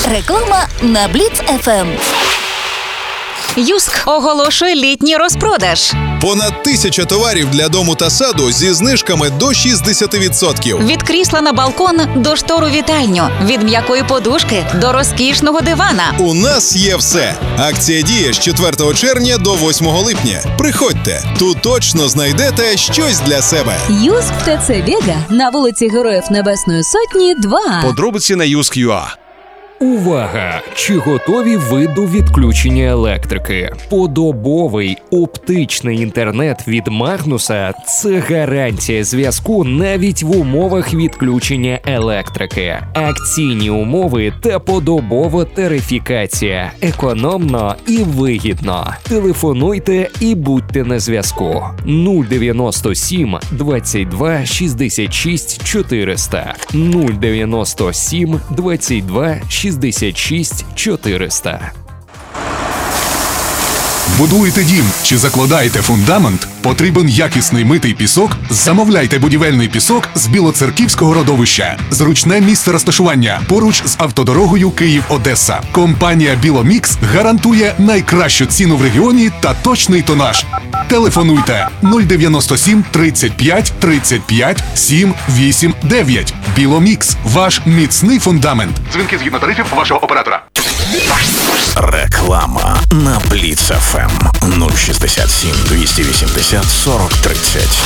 Реклама на Бліц ФМ. Юск оголошує літній розпродаж. Понад 1000 товарів для дому та саду зі знижками до 60%. Від крісла на балкон до штору вітальню, від м'якої подушки до розкішного дивана. У нас є все. Акція діє з 4 червня до 8 липня. Приходьте, тут точно знайдете щось для себе. Юск ТЦ Вега на вулиці Героїв Небесної Сотні, 2. Подробиці на Юск.ua. Увага! Чи готові ви до відключення електрики? Подобовий оптичний інтернет від Магнуса – це гарантія зв'язку навіть в умовах відключення електрики. Акційні умови та подобова тарифікація. Економно і вигідно. Телефонуйте і будьте на зв'язку. 097 22 66 400. 097 22 66 400. Будуєте дім чи закладаєте фундамент? Потрібен якісний митий пісок? Замовляйте будівельний пісок з Білоцерківського родовища. Зручне місце розташування поруч з автодорогою Київ-Одеса. Компанія «Біломікс» гарантує найкращу ціну в регіоні та точний тонаж. Телефонуйте 097 35 35 789. «Біломікс» – ваш міцний фундамент. Дзвінки згідно тарифів вашого оператора. Реклама на Бліц ФМ 067 280 40 30.